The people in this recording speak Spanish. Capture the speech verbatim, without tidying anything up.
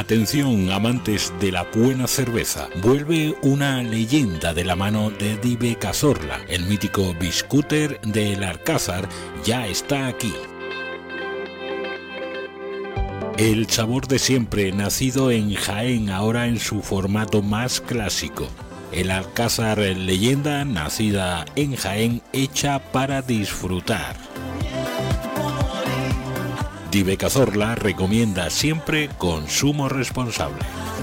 Atención, amantes de la buena cerveza. Vuelve una leyenda de la mano de Dive Cazorla. El mítico biscúter del Alcázar ya está aquí. El sabor de siempre, nacido en Jaén, ahora en su formato más clásico. El Alcázar leyenda, nacida en Jaén, hecha para disfrutar. Dive Cazorla recomienda siempre consumo responsable.